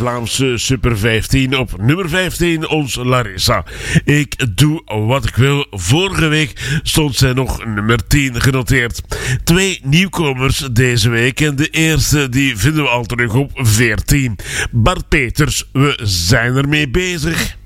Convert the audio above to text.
Vlaamse Super 15. Op nummer 15 ons Larissa. Ik doe wat ik wil. Vorige week stond zij nog nummer 10 genoteerd. 2 nieuwkomers deze week. En de eerste die vinden we al terug op 14. Bart Peters, we zijn ermee bezig.